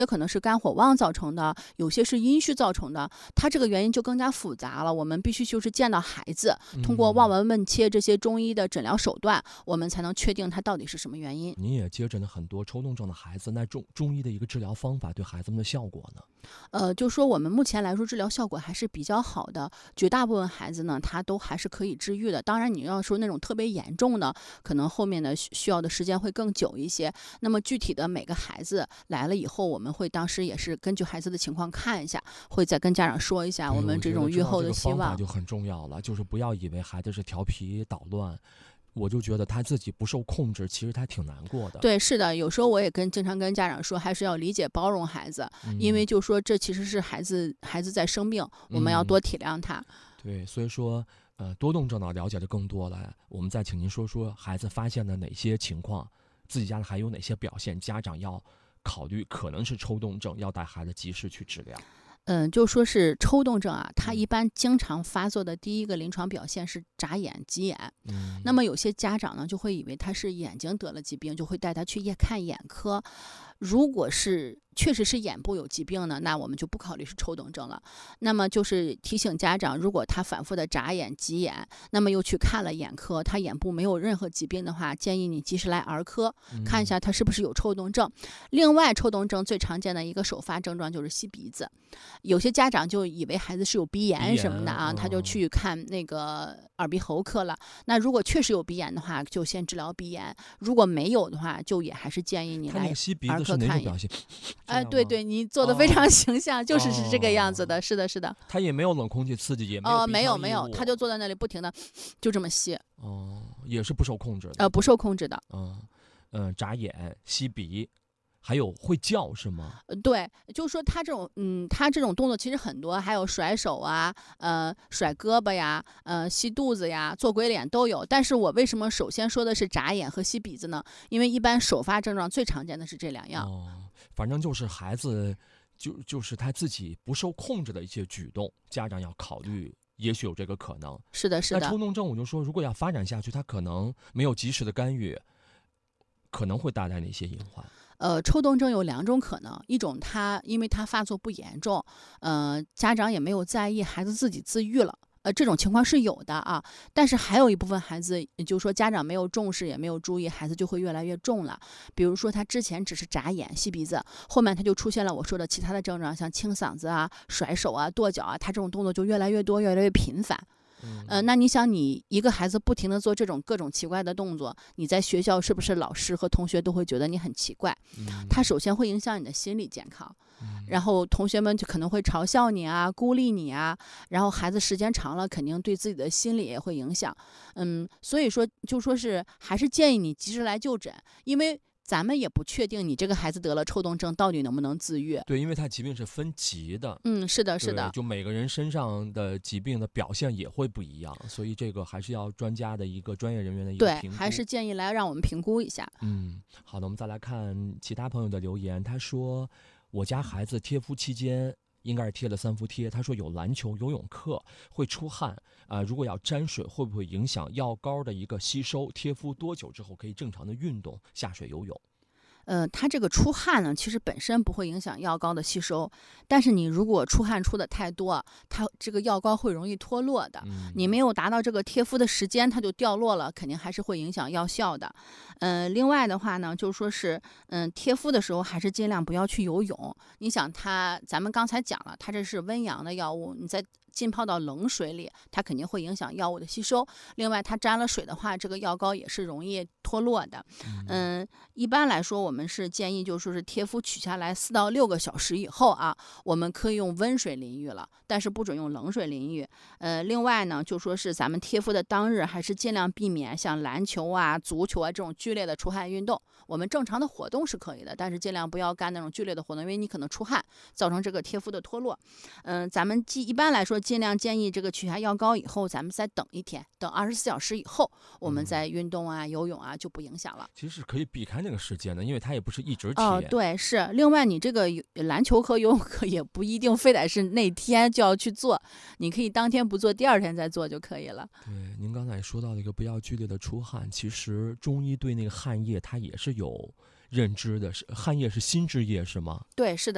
也可能是肝火旺造成的，有些是阴虚造成的，它这个原因就更加复杂了。我们必须就是见到孩子，通过望闻问切这些中医的诊疗手段，我们才能确定它到底是什么原因。 您也接诊了很多抽动症的孩子，那中医的一个治疗方法对孩子们的效果呢？ 就说我们目前来说治疗效果还是比较好的，绝大部分孩子呢，他都还是可以治愈的。当然，你要说那种特别严重的，可能后面的需要的时间会更久一些。那么具体的每个孩子来了以后，我们会当时也是根据孩子的情况看一下，会再跟家长说一下我们这种预后的希望。 方法就很重要了，就是不要以为孩子是调皮捣乱。我就觉得他自己不受控制，其实他挺难过的。 对，是的，有时候我也经常跟家长说，还是要理解包容孩子，因为就说这其实是孩子在生病，我们要多体谅他。 对，所以说多动症呢了解的更多了，我们再请您说说孩子发现了哪些情况，自己家里还有哪些表现，家长要考虑可能是抽动症，要带孩子及时去治疗。 就说是抽动症啊，它一般经常发作的第一个临床表现是眨眼、急眼。那么有些家长呢就会以为他是眼睛得了疾病，就会带他去看眼科。如果是确实是眼部有疾病呢，那我们就不考虑是抽动症了。那么就是提醒家长，如果他反复的眨眼、急眼，那么又去看了眼科，他眼部没有任何疾病的话，建议你及时来儿科看一下他是不是有抽动症。另外，抽动症最常见的一个首发症状就是吸鼻子，有些家长就以为孩子是有鼻炎什么的啊，他就去看那个耳鼻喉科了。那如果确实有鼻炎的话，就先治疗鼻炎；如果没有的话，就也还是建议你来儿科看一眼。对对，你做的非常形象，就是这个样子的，是的，是的。 他也没有冷空气刺激，也没有没有，他就坐在那里不停的就这么吸。 也是不受控制的。 不受控制的。 眨眼、吸鼻。还有会叫是吗？ 对，就是说他这种动作其实很多，还有甩手啊，甩胳膊呀，吸肚子呀，做鬼脸都有。但是我为什么首先说的是眨眼和吸鼻子呢？因为一般首发症状最常见的是这两样。 反正就是孩子就是他自己不受控制的一些举动，家长要考虑，也许有这个可能。 是的，是的。 那抽动症我就说，如果要发展下去，他可能没有及时的干预，可能会带来哪些隐患？ 抽动症有两种可能，一种因为它发作不严重，家长也没有在意，孩子自己自愈了。这种情况是有的啊，但是还有一部分孩子，也就是说家长没有重视，也没有注意，孩子就会越来越重了。比如说他之前只是眨眼、吸鼻子，后面他就出现了我说的其他的症状，像清嗓子啊、甩手啊、跺脚啊，他这种动作就越来越多、越来越频繁。那你想，你一个孩子不停的做这种各种奇怪的动作，你在学校是不是老师和同学都会觉得你很奇怪？他首先会影响你的心理健康，然后同学们就可能会嘲笑你啊，孤立你啊，然后孩子时间长了肯定对自己的心理也会影响。所以说就说是还是建议你及时来就诊，因为咱们也不确定你这个孩子得了抽动症到底能不能自愈。 对，因为他疾病是分级的。 是的，是的。 就每个人身上的疾病的表现也会不一样，所以这个还是要专家的一个专业人员的一个评估。 对，还是建议来让我们评估一下。 好的，我们再来看其他朋友的留言。他说，我家孩子贴敷期间应该是贴了3伏贴，他说有篮球、游泳课会出汗如果要沾水，会不会影响药膏的一个吸收？贴敷多久之后可以正常的运动下水游泳？ 它这个出汗呢，其实本身不会影响药膏的吸收，但是你如果出汗出的太多，它这个药膏会容易脱落的。你没有达到这个贴敷的时间，它就掉落了，肯定还是会影响药效的。另外的话呢，就说是贴敷的时候还是尽量不要去游泳。你想咱们刚才讲了，它这是温阳的药物，你在浸泡到冷水里，它肯定会影响药物的吸收。另外，它沾了水的话，这个药膏也是容易脱落的。一般来说，我们是建议就说是贴敷取下来4到6个小时以后啊，我们可以用温水淋浴了，但是不准用冷水淋浴。另外呢，就说是咱们贴敷的当日，还是尽量避免像篮球啊、足球啊这种剧烈的出汗运动。我们正常的活动是可以的，但是尽量不要干那种剧烈的活动，因为你可能出汗，造成这个贴敷的脱落。咱们一般来说，尽量建议这个取下药膏以后，咱们再等1天，等24小时以后，我们再运动啊、游泳啊就不影响了。 其实是可以避开那个时间的，因为它也不是一直贴。 对，是。另外，你这个篮球和游泳课也不一定非得是那天就要去做，你可以当天不做，第2天再做就可以了。 对，您刚才也说到了一个不要剧烈的出汗，其实中医对那个汗液它也是有认知的，汗液是心之液是吗？ 对，是的。